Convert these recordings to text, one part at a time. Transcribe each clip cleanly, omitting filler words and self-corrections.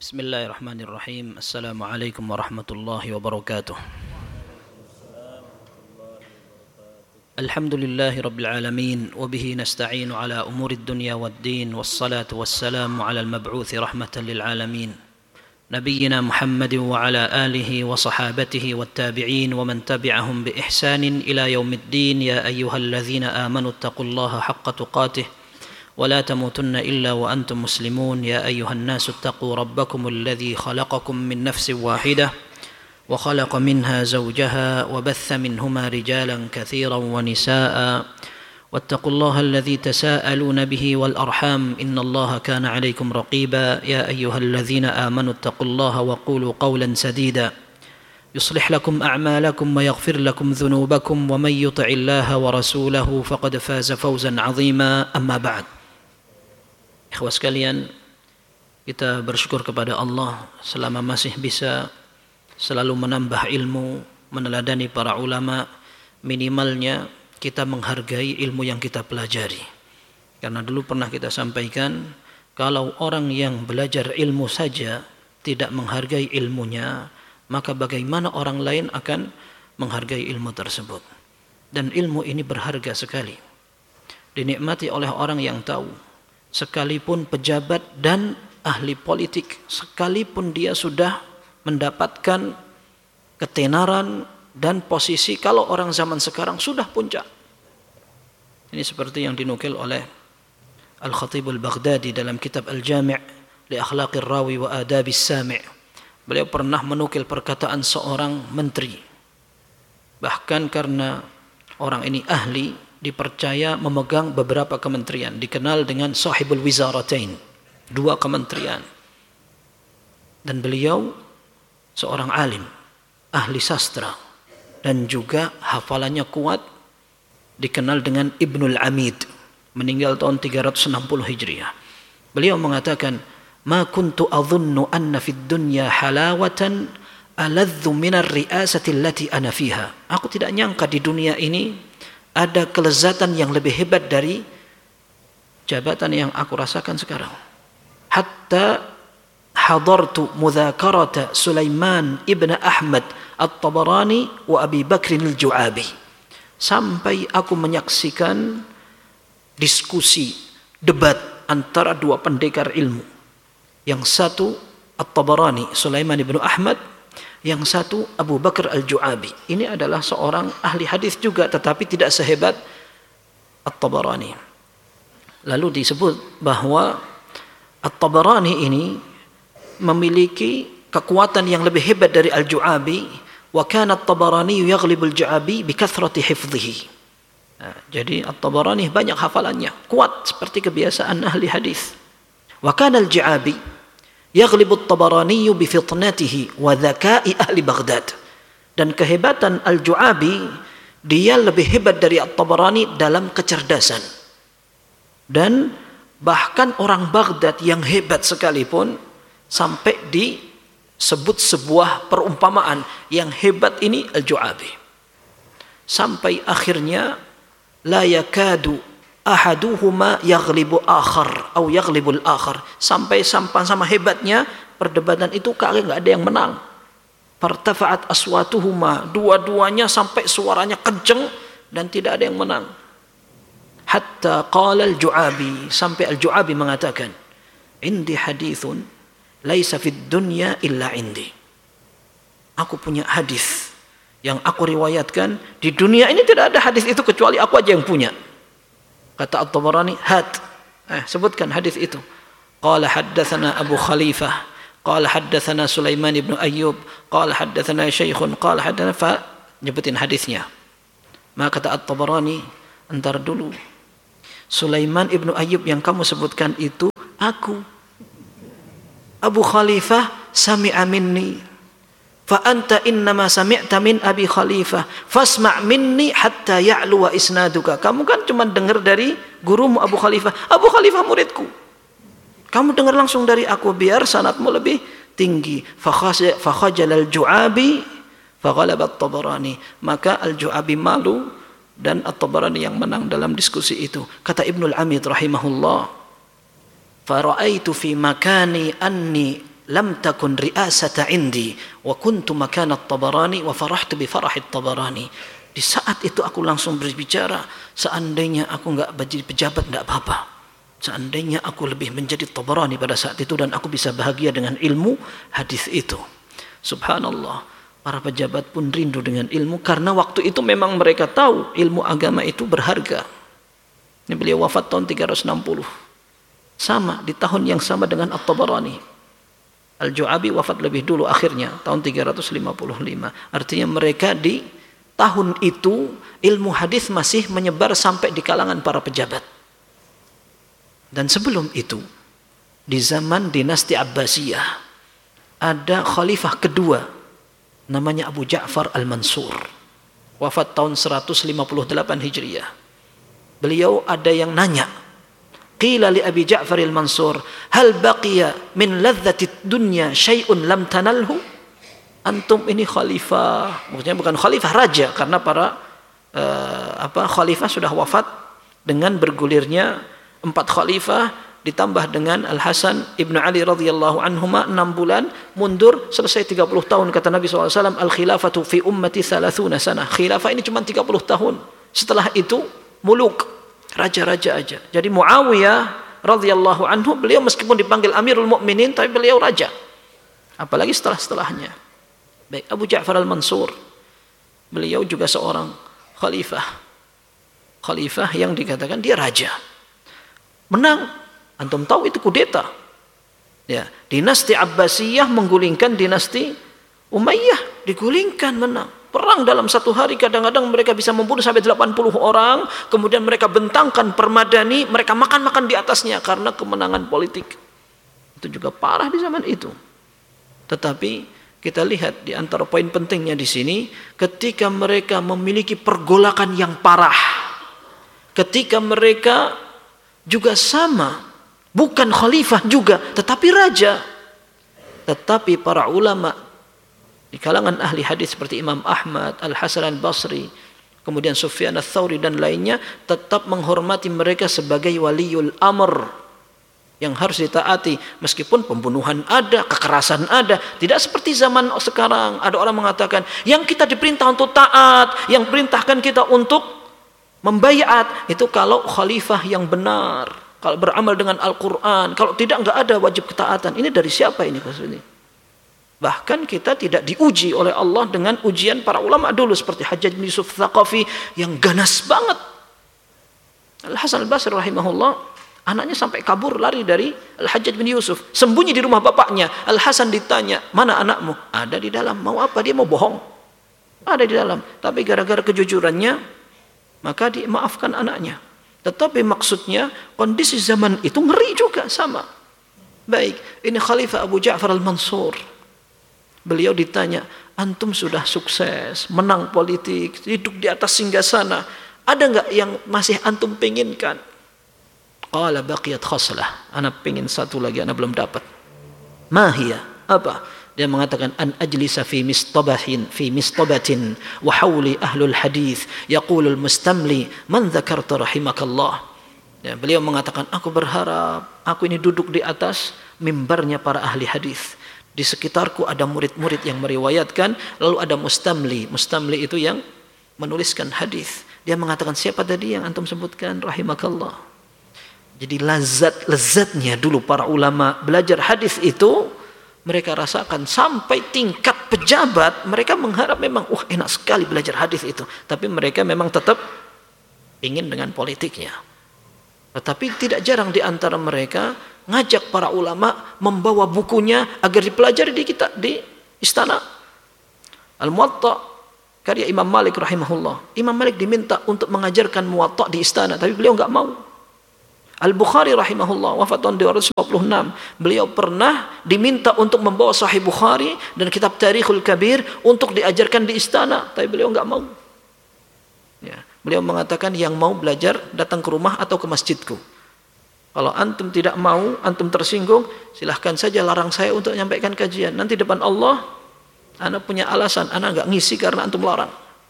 Bismillahirrahmanirrahim. Assalamualaikum warahmatullahi wabarakatuh. Alhamdulillahi rabbil alamin wa bihi nasta'inu ala umurid dunya waddin wassalatu wassalamu ala al-mab'uthi rahmatan lil alamin nabiyyina Muhammadin wa ala alihi wa sahabatihi wattabi'in wa man tabi'ahum bi ihsanin ila yaumiddin. Ya ayyuhalladzina amanu taqullaha haqqa tuqatih ولا تموتن إلا وأنتم مسلمون. يا أيها الناس اتقوا ربكم الذي خلقكم من نفس واحدة وخلق منها زوجها وبث منهما رجالا كثيرا ونساء واتقوا الله الذي تساءلون به والأرحام إن الله كان عليكم رقيبا. يا أيها الذين آمنوا اتقوا الله وقولوا قولا سديدا يصلح لكم أعمالكم ويغفر لكم ذنوبكم ومن يطع الله ورسوله فقد فاز فوزا عظيما. أما بعد. Ikhwah sekalian, kita bersyukur kepada Allah selama masih bisa selalu menambah ilmu, meneladani para ulama. Minimalnya kita menghargai ilmu yang kita pelajari. Karena dulu pernah kita sampaikan, kalau orang yang belajar ilmu saja tidak menghargai ilmunya, maka bagaimana orang lain akan menghargai ilmu tersebut. Dan ilmu ini berharga sekali, dinikmati oleh orang yang tahu. Sekalipun pejabat dan ahli politik, sekalipun dia sudah mendapatkan ketenaran dan posisi, kalau orang zaman sekarang sudah puncak. Ini seperti yang dinukil oleh Al-Khatib Al-Baghdadi dalam kitab Al-Jami' li Akhlaqir Rawi wa Adabis Sami'. Beliau pernah menukil perkataan seorang menteri. Bahkan karena orang ini ahli, dipercaya memegang beberapa kementerian, dikenal dengan Sahibul Wizaratain, 2 kementerian. Dan beliau seorang alim, ahli sastra, dan juga hafalannya kuat, dikenal dengan Ibnul Amid, meninggal tahun 360 Hijriah. Beliau mengatakan, "Ma kuntu adhunnu anna fid dunya halawatan aladzu minar ri'asati allati ana fiha." Aku tidak nyangka di dunia ini ada kelezatan yang lebih hebat dari jabatan yang aku rasakan sekarang. Hatta hadartu mudzakarata Sulaiman ibn Ahmad At-Tabarani wa Abi Bakr Al-Ju'abi. Sampai aku menyaksikan diskusi, debat antara 2 pendekar ilmu. Yang satu At-Tabarani, Sulaiman ibn Ahmad, yang satu Abu Bakr Al-Ju'abi. Ini adalah seorang ahli hadis juga, tetapi tidak sehebat At-Tabarani. Lalu disebut bahwa At-Tabarani ini memiliki kekuatan yang lebih hebat dari Al-Ju'abi. Wa kana At-Tabarani yaghlibu Al-Ju'abi bi kathrati hifdhihi. Jadi At-Tabarani banyak hafalannya, kuat seperti kebiasaan ahli hadis. Wa kana Al-Ju'abi yaghlibu At-Tabarani bi fitnatihi wa dzaka'i ahli Baghdad. Dan kehebatan Al-Ju'abi, dia lebih hebat dari At-Tabarani dalam kecerdasan. Dan bahkan orang Baghdad yang hebat sekalipun sampai disebut sebuah perumpamaan, yang hebat ini Al-Ju'abi. Sampai akhirnya la yakadu ahaduhuma yaghlibu akhar atau yaghlibul akhar, sampai sama hebatnya perdebatan itu kagak enggak ada yang menang. Fartafa'at aswatuhuma, dua-duanya sampai suaranya kenceng dan tidak ada yang menang. Hatta qala Al-Ju'abi, sampai Al-Ju'abi mengatakan, "Indi hadithun laisa fid dunya illa indi." Aku punya hadis yang aku riwayatkan, di dunia ini tidak ada hadis itu kecuali aku aja yang punya. Kata At-Tabarani, sebutkan hadis itu. Qala haddatsana Abu Khalifah, qala haddatsana Sulaiman ibn Ayyub, qala haddatsana Syekhun, qala haddatsana, fa nyebutin hadisnya. Maka kata At-Tabarani, entar dulu, Sulaiman ibn Ayyub yang kamu sebutkan itu aku. Abu Khalifah sami'a minni, fa anta innama sami'ta min Abi Khalifah fasma' minni hatta ya'lu wa isnaduka. Kamu kan cuma dengar dari gurumu Abu Khalifah. Abu Khalifah muridku. Kamu dengar langsung dari aku biar sanadmu lebih tinggi. Fa khajal Al-Ju'abi fa ghalaba At-Tabarani. Maka Al-Ju'abi malu dan At-Tabarani yang menang dalam diskusi itu. Kata Ibnul Amid rahimahullah, fara'aitu fi makani anni lam takun ri'asata indi wa kuntu makana at-Tabarani wa farahtu bi farahi at-Tabarani. Di saat itu aku langsung berbicara, seandainya aku enggak jadi pejabat enggak apa-apa. Seandainya aku lebih menjadi Tabarani pada saat itu dan aku bisa bahagia dengan ilmu hadis itu. Subhanallah, para pejabat pun rindu dengan ilmu karena waktu itu memang mereka tahu ilmu agama itu berharga. Ini beliau wafat tahun 360. Sama di tahun yang sama dengan At-Tabarani. Al-Ju'abi wafat lebih dulu akhirnya tahun 355. Artinya mereka di tahun itu ilmu hadis masih menyebar sampai di kalangan para pejabat. Dan sebelum itu, di zaman dinasti Abbasiyah, ada khalifah kedua, namanya Abu Ja'far Al-Mansur. Wafat tahun 158 Hijriah. Beliau ada yang nanya, qila li Abi Ja'far Al-Mansur, hal baqiya min ladzati dunya syai'un lam tanalhu? Antum ini khalifah, maksudnya bukan khalifah raja, karena para khalifah sudah wafat dengan bergulirnya 4 khalifah ditambah dengan Al-Hasan Ibnu Ali radhiyallahu anhuma 6 bulan mundur, selesai 30 tahun. Kata Nabi SAW, al-khilafatu fi ummati 30 sana. Khilafah ini cuma 30 tahun. Setelah itu muluk, raja-raja aja. Jadi Muawiyah radhiyallahu anhu, beliau meskipun dipanggil Amirul Mukminin tapi beliau raja. Apalagi setelahnya. Baik, Abu Ja'far Al-Mansur, beliau juga seorang khalifah. Khalifah yang dikatakan dia raja. Menang, antum tahu itu kudeta. Ya, dinasti Abbasiyah menggulingkan dinasti Umayyah, digulingkan, menang. Perang dalam satu hari, kadang-kadang mereka bisa membunuh sampai 80 orang, kemudian mereka bentangkan permadani, mereka makan-makan di atasnya karena kemenangan politik. Itu juga parah di zaman itu. Tetapi kita lihat di antara poin pentingnya di sini, ketika mereka memiliki pergolakan yang parah, ketika mereka juga sama, bukan khalifah juga, tetapi raja. Tetapi para ulama di kalangan ahli hadis seperti Imam Ahmad, Al-Hasan Al-Basri, kemudian Sufyan Ats-Tsauri dan lainnya, tetap menghormati mereka sebagai waliul amr yang harus ditaati, meskipun pembunuhan ada, kekerasan ada. Tidak seperti zaman sekarang, ada orang mengatakan yang kita diperintah untuk taat, yang perintahkan kita untuk membaiat itu kalau khalifah yang benar, kalau beramal dengan Al-Quran, kalau tidak enggak ada wajib ketaatan. Ini dari siapa ini maksudnya? Bahkan kita tidak diuji oleh Allah dengan ujian para ulama dulu seperti Hajjaj bin Yusuf Tsaqafi yang ganas banget. Al-Hasan Al-Basri rahimahullah, anaknya sampai kabur lari dari Al-Hajjaj bin Yusuf, sembunyi di rumah bapaknya. Al-Hasan ditanya, mana anakmu? Ada di dalam. Mau apa? Dia mau bohong. Ada di dalam. Tapi gara-gara kejujurannya, maka dimaafkan anaknya. Tetapi maksudnya kondisi zaman itu ngeri juga sama. Baik, ini Khalifah Abu Ja'far Al-Mansur. Beliau ditanya, antum sudah sukses, menang politik, hidup di atas singgasana, ada enggak yang masih antum penginkan? Qala baqiyat khaslah, ana pengen satu lagi, ana belum dapat. Mahia, apa? Dia mengatakan an ajlisa fi mistabatin wa hawli ahlul hadis yaqulul mustamli man dzakarta rahimakallah. Ya, beliau mengatakan aku berharap aku ini duduk di atas mimbarnya para ahli hadis. Di sekitarku ada murid-murid yang meriwayatkan, lalu ada mustamli. Mustamli itu yang menuliskan hadis. Dia mengatakan siapa tadi yang antum sebutkan? Rahimakallah. Jadi lezatnya dulu para ulama belajar hadis itu mereka rasakan sampai tingkat pejabat. Mereka mengharap memang enak sekali belajar hadis itu, tapi mereka memang tetap ingin dengan politiknya. Tetapi tidak jarang di antara mereka ngajak para ulama membawa bukunya agar dipelajari di istana. Al-Muwatta karya Imam Malik rahimahullah. Imam Malik diminta untuk mengajarkan Muwatta di istana, tapi beliau enggak mau. Al-Bukhari rahimahullah wafat tahun 256. Beliau pernah diminta untuk membawa Sahih Bukhari dan kitab Tarikhul Kabir untuk diajarkan di istana, tapi beliau enggak mau. Ya, beliau mengatakan yang mau belajar datang ke rumah atau ke masjidku. Kalau antum tidak mau, antum tersinggung, silahkan saja larang saya untuk menyampaikan kajian. Nanti depan Allah, ana punya alasan, ana enggak ngisi karena antum larang.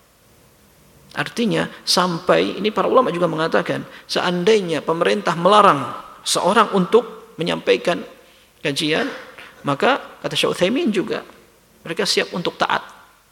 Artinya sampai ini para ulama juga mengatakan, seandainya pemerintah melarang seorang untuk menyampaikan kajian, Maka kata Syekh Utsaimin juga, mereka siap untuk taat.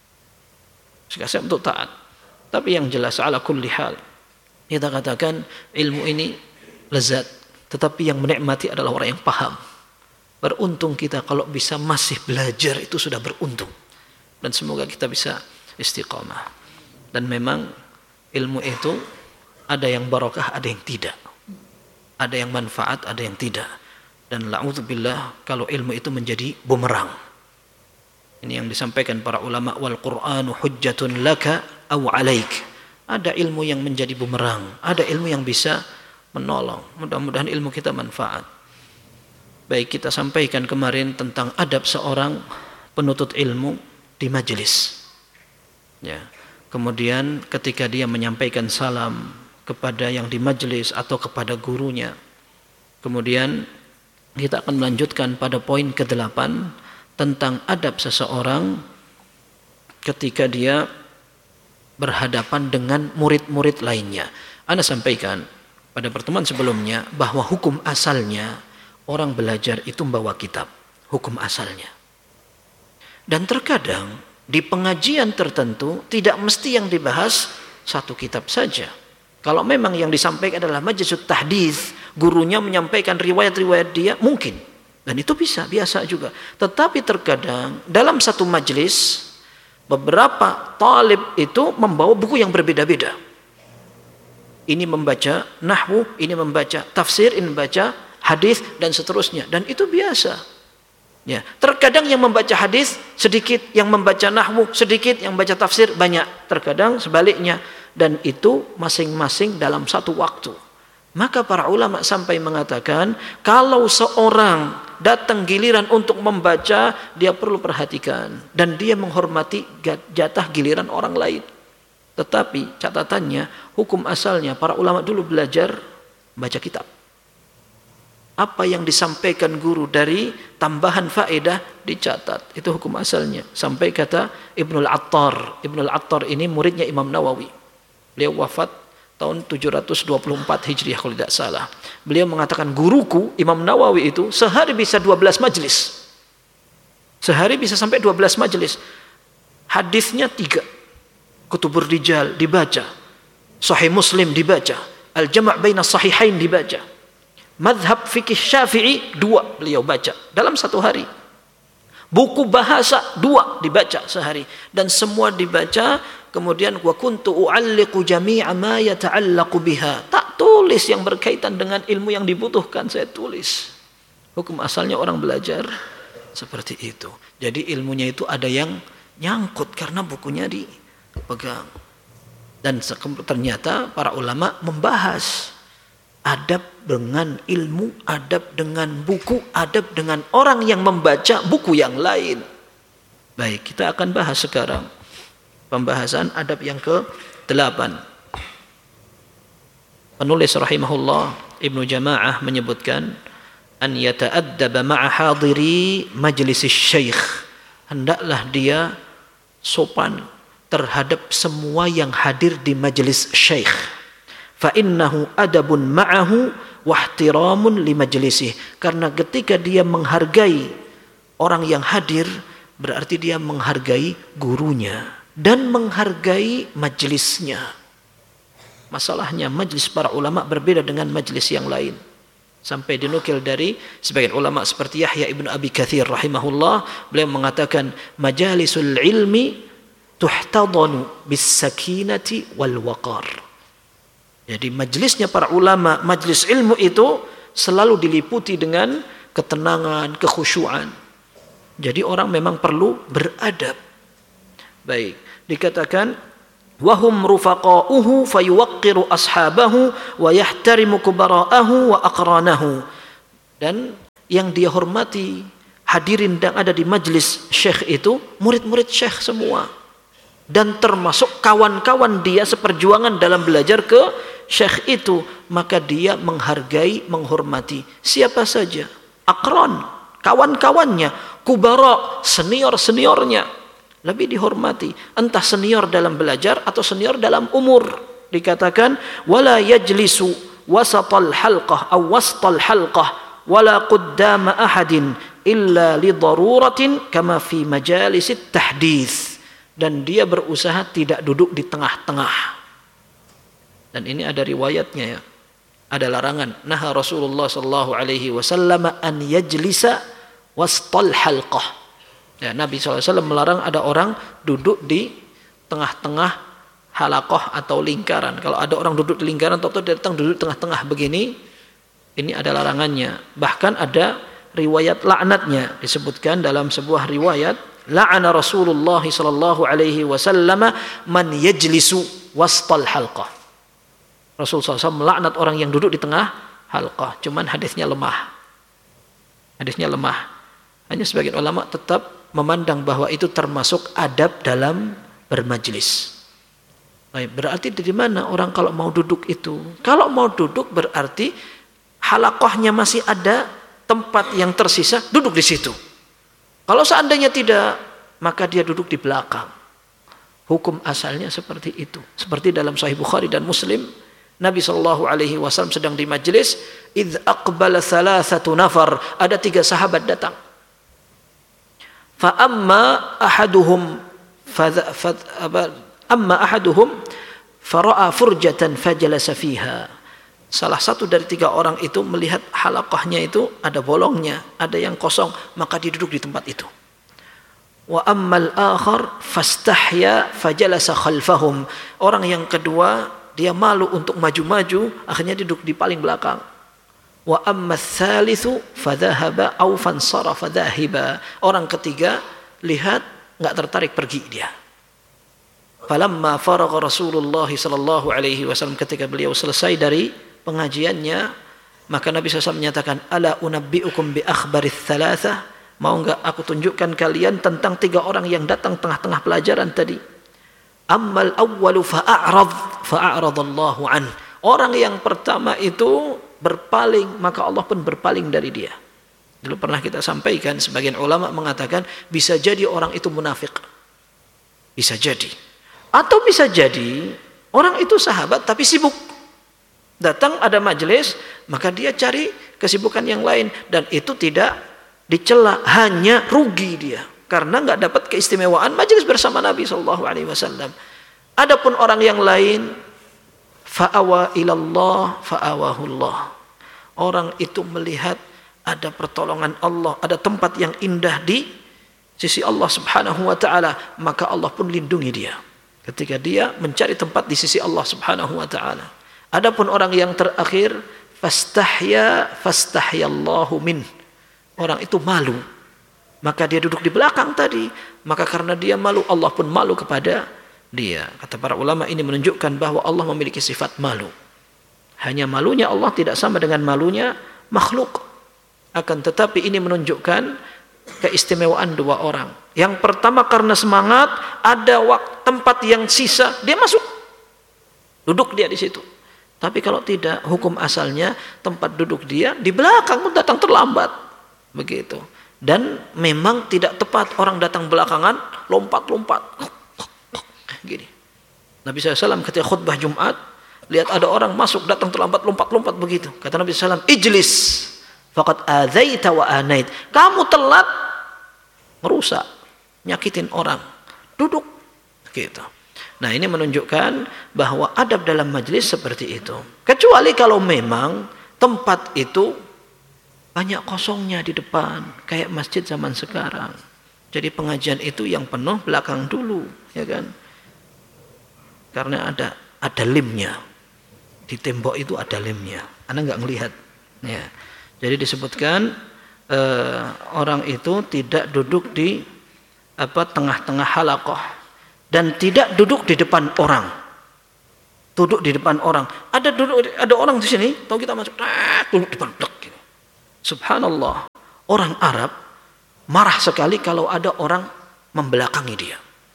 Siap untuk taat. Tapi yang jelas ala kulli hal, kita katakan ilmu ini lezat, tetapi yang menikmati adalah orang yang paham. Beruntung kita kalau bisa masih belajar, itu sudah beruntung. Dan semoga kita bisa istiqamah. Dan memang ilmu itu ada yang barokah, ada yang tidak. Ada yang manfaat, ada yang tidak. Dan la'udzubillah kalau ilmu itu menjadi bumerang. Ini yang disampaikan para ulama, wal Qur'anu hujjatun laka aw 'alaik. Ada ilmu yang menjadi bumerang, ada ilmu yang bisa menolong. Mudah-mudahan ilmu kita manfaat. Baik, kita sampaikan kemarin tentang adab seorang penuntut ilmu di majelis. Ya. Kemudian ketika dia menyampaikan salam kepada yang di majelis atau kepada gurunya. Kemudian kita akan melanjutkan pada poin ke-8 tentang adab seseorang ketika dia berhadapan dengan murid-murid lainnya. Ana sampaikan pada pertemuan sebelumnya bahwa hukum asalnya orang belajar itu membawa kitab, hukum asalnya. Dan terkadang di pengajian tertentu tidak mesti yang dibahas satu kitab saja. Kalau memang yang disampaikan adalah majlis tahdits, gurunya menyampaikan riwayat-riwayat dia, mungkin. Dan itu bisa, biasa juga. Tetapi terkadang dalam satu majlis beberapa talib itu membawa buku yang berbeda-beda. Ini membaca nahwu, ini membaca tafsir, ini membaca hadis dan seterusnya. Dan itu biasa. Ya, terkadang yang membaca hadis sedikit, yang membaca nahwu sedikit, yang membaca tafsir banyak. Terkadang sebaliknya. Dan itu masing-masing dalam satu waktu. Maka para ulama sampai mengatakan kalau seorang datang giliran untuk membaca, dia perlu perhatikan dan dia menghormati jatah giliran orang lain. Tetapi catatannya, hukum asalnya para ulama dulu belajar baca kitab. Apa yang disampaikan guru dari tambahan faedah dicatat. Itu hukum asalnya. Sampai kata Ibnul Attar. Ibnul Attar ini muridnya Imam Nawawi. Beliau wafat tahun 724 Hijriah kalau tidak salah. Beliau mengatakan guruku Imam Nawawi itu sehari bisa 12 majlis. Sehari bisa sampai 12 majlis. Hadisnya 3. Kutubur Rijal dibaca. Sahih Muslim dibaca. Al-Jama' baina Sahihain dibaca. Madhab fikih Syafi'i 2 beliau baca dalam satu hari. Buku bahasa 2 dibaca sehari. Dan semua dibaca. Kemudian wa kuntu u'alliqu jami'a ma yata'allaqu biha. Tak tulis yang berkaitan dengan ilmu yang dibutuhkan, saya tulis. Hukum asalnya orang belajar seperti itu. Jadi ilmunya itu ada yang nyangkut karena bukunya dipegang. Dan ternyata para ulama membahas adab dengan ilmu, adab dengan buku, adab dengan orang yang membaca buku yang lain. Baik, kita akan bahas sekarang pembahasan adab yang ke-8. Penulis rahimahullah Ibnu Jama'ah menyebutkan an yata'addaba ma'a hadiri majlis syekh. Hendaklah dia sopan terhadap semua yang hadir di majlis syekh. Fa innahu adabun ma'ahu wa ihtiramun li majlisih. Karena ketika dia menghargai orang yang hadir, berarti dia menghargai gurunya dan menghargai majlisnya. Masalahnya majlis para ulama berbeda dengan majlis yang lain. Sampai dinukil dari sebagian ulama seperti Yahya ibn Abi Katsir rahimahullah, beliau mengatakan majalisul ilmi tuhtadanu bis sakinati wal waqar. Jadi majlisnya para ulama, majlis ilmu itu selalu diliputi dengan ketenangan, kekhusyuan. Jadi orang memang perlu beradab. Baik, dikatakan wahum rufaqa'uhu fayuwaqqiru ashabahu wa yahtarimu kubara'ahu wa aqranahu. Dan yang dia hormati hadirin yang ada di majlis syekh itu murid-murid syekh semua. Dan termasuk kawan-kawan dia seperjuangan dalam belajar ke syekh itu, maka dia menghargai, menghormati siapa saja, aqran, kawan-kawannya, kubara, senior-seniornya, lebih dihormati, entah senior dalam belajar atau senior dalam umur. Dikatakan wala yajlisu wasatal halqah aw wastal halqah wala quddama ahadin illa li daruratin kama fi majalisit tahdits, dan dia berusaha tidak duduk di tengah-tengah. Dan ini ada riwayatnya ya. Ada larangan. Naha Rasulullah sallallahu alaihi wasallam an yajlisa wastal halqah. Ya, Nabi SAW melarang ada orang duduk di tengah-tengah halaqah atau lingkaran. Kalau ada orang duduk di lingkaran atau dia datang duduk di tengah-tengah begini, ini ada larangannya. Bahkan ada riwayat laknatnya, disebutkan dalam sebuah riwayat, la'ana Rasulullah sallallahu alaihi wasallam man yajlisu wastal halqah. Rasulullah SAW melaknat orang yang duduk di tengah halqah. Cuman hadisnya lemah. Hadisnya lemah. Hanya sebagian ulama tetap memandang bahwa itu termasuk adab dalam bermajlis. Baik, berarti dari mana orang kalau mau duduk itu? Kalau mau duduk berarti halaqahnya masih ada tempat yang tersisa, duduk di situ. Kalau seandainya tidak, maka dia duduk di belakang. Hukum asalnya seperti itu. Seperti dalam Sahih Bukhari dan Muslim, Nabi SAW sedang di majlis, idh aqbala thalathatu nafar, ada 3 sahabat datang. Fa amma ahaduhum fara'a furjatan fajalasa fiha. Salah satu dari 3 orang itu melihat halaqahnya itu ada bolongnya, ada yang kosong, maka dia duduk di tempat itu. Wa ammal akhar fastahya fajalasa khalfahum. Orang yang kedua dia malu untuk maju-maju, akhirnya duduk di paling belakang. Wa amma tsalitsu fadhahaba aw fansarafa dhahiba. Orang ketiga lihat enggak tertarik pergi dia. Falamma faragha Rasulullah sallallahu alaihi wasallam, ketika beliau selesai dari pengajiannya, maka Nabi SAW menyatakan, ala unabbiukum bi akhbarits tsalatsa, mau enggak aku tunjukkan kalian tentang 3 orang yang datang tengah-tengah pelajaran tadi. Ammal awwalu fa'aradallahu an. Orang yang pertama itu berpaling, maka Allah pun berpaling dari dia. Dulu pernah kita sampaikan, sebagian ulama mengatakan bisa jadi orang itu munafik. Bisa jadi. Atau bisa jadi orang itu sahabat tapi sibuk. Datang ada majelis, maka dia cari kesibukan yang lain, dan itu tidak dicela, hanya rugi dia. Karena enggak dapat keistimewaan majelis bersama Nabi sallallahu alaihi wasallam. Adapun orang yang lain, fa'awa ilallah fa'awahullah. Orang itu melihat ada pertolongan Allah, ada tempat yang indah di sisi Allah Subhanahu wa taala, maka Allah pun lindungi dia ketika dia mencari tempat di sisi Allah Subhanahu wa taala. Adapun orang yang terakhir, fastahyallahu min. Orang itu malu, maka dia duduk di belakang tadi, maka karena dia malu, Allah pun malu kepada dia. Kata para ulama, ini menunjukkan bahwa Allah memiliki sifat malu. Hanya malunya Allah tidak sama dengan malunya makhluk. Akan tetapi ini menunjukkan keistimewaan 2 orang. Yang pertama karena semangat, ada tempat yang sisa, dia masuk, duduk dia di situ. Tapi kalau tidak, hukum asalnya tempat duduk dia di belakang, pun datang terlambat, begitu. Dan memang tidak tepat orang datang belakangan lompat-lompat gini. Nabi SAW ketika khutbah Jumat, lihat ada orang masuk datang terlambat lompat-lompat begitu. Kata Nabi SAW, ijlis faqad adzaita wa anait. Kamu telat, merusak, nyakitin orang. Duduk gitu. Nah, ini menunjukkan bahwa adab dalam majelis seperti itu. Kecuali kalau memang tempat itu banyak kosongnya di depan, kayak masjid zaman sekarang. Jadi pengajian itu yang penuh belakang dulu, ya kan? Karena ada limnya. Di tembok itu ada limnya. Anda nggak ngelihat. Ya. Jadi disebutkan orang itu tidak duduk di tengah-tengah halaqah dan tidak duduk di depan orang. Duduk di depan orang. Ada orang di sini, tahu kita masuk, duduk di depan. Subhanallah, orang Arab marah sekali kalau ada orang membelakangi dia.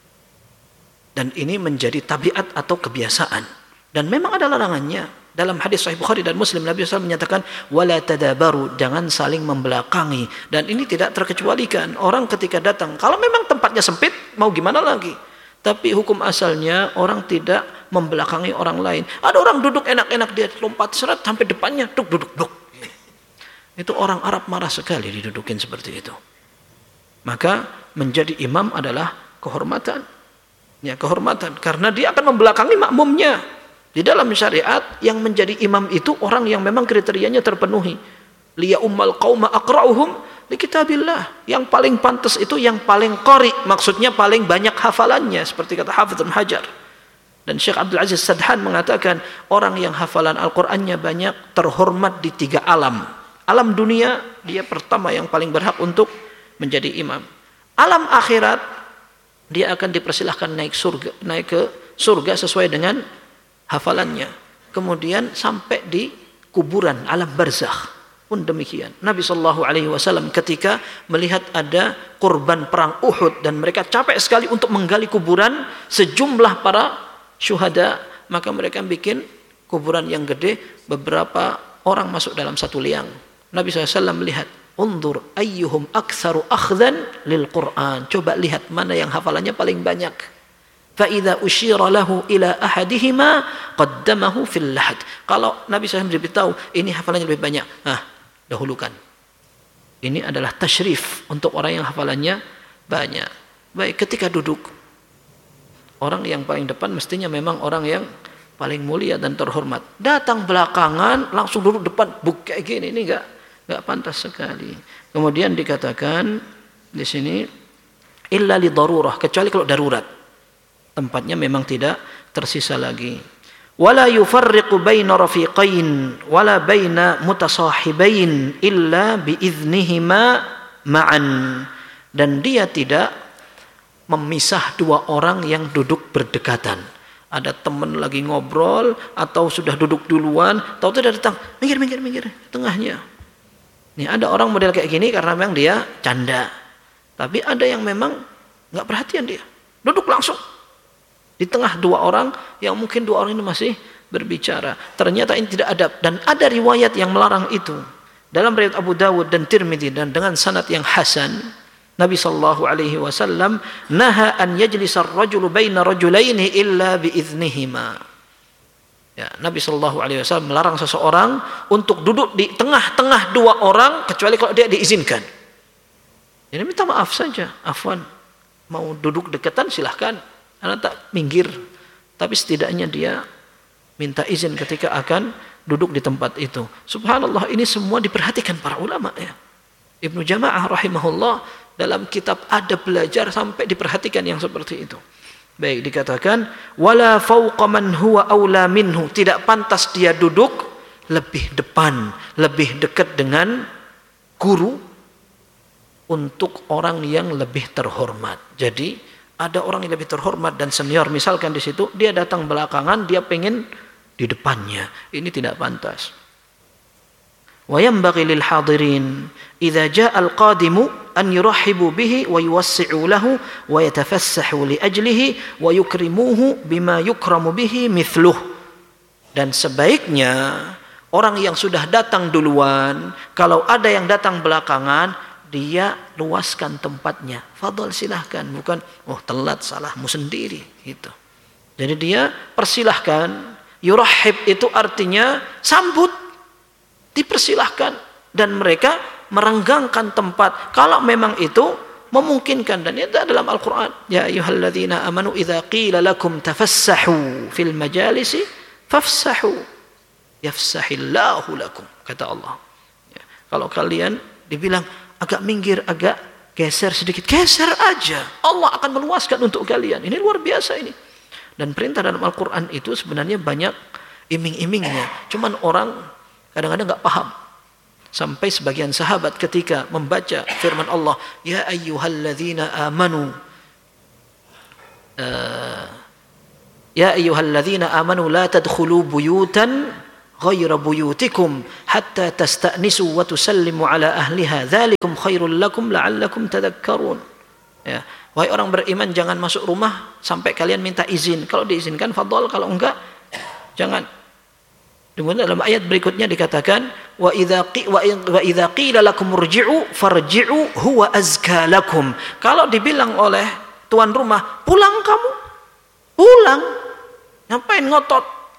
Dan ini menjadi tabiat atau kebiasaan. Dan memang ada larangannya. Dalam hadis Sahih Bukhari dan Muslim, Nabi SAW menyatakan, wala tadabaru, jangan saling membelakangi. Dan ini tidak terkecualikan. Orang ketika datang, kalau memang tempatnya sempit, mau gimana lagi? Tapi hukum asalnya orang tidak membelakangi orang lain. Ada orang duduk enak-enak, dia lompat seret sampai depannya, duduk. Itu orang Arab marah sekali didudukin seperti itu. Maka menjadi imam adalah kehormatan. Ya, kehormatan karena dia akan membelakangi makmumnya. Di dalam syariat yang menjadi imam itu orang yang memang kriterianya terpenuhi. Liya ummal qauma aqra'uhum li kitabillah. Yang paling pantas itu yang paling qari, maksudnya paling banyak hafalannya seperti kata Hafidz Ibnu Hajar. Dan Syekh Abdul Aziz Sadhan mengatakan orang yang hafalan Al-Qur'annya banyak terhormat di 3 alam. Alam dunia dia pertama yang paling berhak untuk menjadi imam. Alam akhirat dia akan dipersilahkan naik ke surga sesuai dengan hafalannya. Kemudian sampai di kuburan alam barzakh pun demikian. Nabi sallallahu alaihi wasallam ketika melihat ada korban perang Uhud dan mereka capek sekali untuk menggali kuburan sejumlah para syuhada, maka mereka bikin kuburan yang gede, beberapa orang masuk dalam satu liang. Nabi SAW melihat, undur ayyuhum aktsaru akhdhan lil Qur'an. Coba lihat mana yang hafalannya paling banyak. Fa idza usyira lahu ila ahadihima qaddamahu fil lahad. Kalau Nabi SAW diberitahu ini hafalannya lebih banyak, dahulukan. Ini adalah tasyrif untuk orang yang hafalannya banyak. Baik, ketika duduk, orang yang paling depan mestinya memang orang yang paling mulia dan terhormat. Datang belakangan langsung duduk depan, kayak gini, ini enggak pantas sekali. Kemudian dikatakan di sini illa li darurah, kecuali kalau darurat. Tempatnya memang tidak tersisa lagi. Wala yufarriqu baina rafiqain wala baina mutasahibain illa bi idznihima ma'an. Dan dia tidak memisah 2 orang yang duduk berdekatan. Ada teman lagi ngobrol atau sudah duduk duluan, tahu-tahu datang, minggir tengahnya. Nih ada orang model kayak gini karena memang dia canda. Tapi ada yang memang enggak perhatian dia. Duduk langsung di tengah 2 orang yang mungkin 2 orang ini masih berbicara. Ternyata ini tidak adab dan ada riwayat yang melarang itu. Dalam riwayat Abu Dawud dan Tirmidzi dan dengan sanad yang hasan, Nabi sallallahu alaihi wasallam naha an yajlisa ar-rajulu baina rajulaini illa bi idznihima. Ya, Nabi sallallahu alaihi wasallam melarang seseorang untuk duduk di tengah-tengah 2 orang kecuali kalau dia diizinkan. Jadi minta maaf saja, afwan. Mau duduk dekatan silahkan. Anda tak minggir. Tapi setidaknya dia minta izin ketika akan duduk di tempat itu. Subhanallah, ini semua diperhatikan para ulama ya. Ibnu Jama'ah rahimahullah dalam kitab Adab Belajar sampai diperhatikan yang seperti itu. Baik, dikatakan wala fawqa man huwa aula minhu, tidak pantas dia duduk lebih depan, lebih dekat dengan guru untuk orang yang lebih terhormat. Jadi ada orang yang lebih terhormat dan senior misalkan di situ, dia datang belakangan, dia pengen di depannya. Ini tidak pantas. Wa yanbaghi lil hadirin idza jaa al-qadimu an yurahibu bihi wa yuwassi'u lahu wa yatafassahu li ajlihi wa yukrimuhu bima yukramu bihi mithluh. Dan sebaiknya orang yang sudah datang duluan, kalau ada yang datang belakangan, dia luaskan tempatnya. Fadhal, silahkan, bukan telat, salahmu sendiri gitu. Jadi dia persilahkan. Yurahib itu artinya sambut, dipersilahkan, dan mereka merenggangkan tempat kalau memang itu memungkinkan. Dan itu dalam Al-Quran, ya ayyuhalladzina amanu idza qila lakum tafassahu fil majalisi fafsahu yafsahillahu lakum, kata Allah ya, kalau kalian dibilang agak minggir, agak geser sedikit, geser aja, Allah akan meluaskan untuk kalian. Ini luar biasa ini. Dan perintah dalam Al-Quran itu sebenarnya banyak iming-imingnya, cuman orang kadang-kadang enggak paham. Sampai sebagian sahabat ketika membaca firman Allah, ya ayyuhalladzina amanu la tadkhulu buyutan ghaira buyutikum hatta tasta'nisu wa tusallimu ala ahliha dzalikum khairul lakum la'allakum tadhakkarun. Ya, wahai orang beriman, jangan masuk rumah sampai kalian minta izin. Kalau diizinkan fadhal, kalau enggak jangan. Kemudian dalam ayat berikutnya dikatakan wa idza qila lakum irji'u farji'u huwa azka lakum. Kalau dibilang oleh tuan rumah, pulang kamu, pulang. Ngapain ngotot